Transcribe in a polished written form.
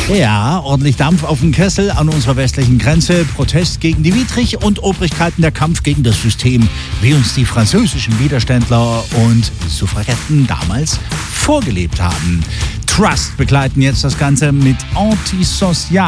Ja, ordentlich Dampf auf dem Kessel an unserer westlichen Grenze. Protest gegen die Widrig- und Obrigkeiten, der Kampf gegen das System, wie uns die französischen Widerständler und Suffragetten damals vorgelebt haben. Trust begleiten jetzt das Ganze mit Antisocial.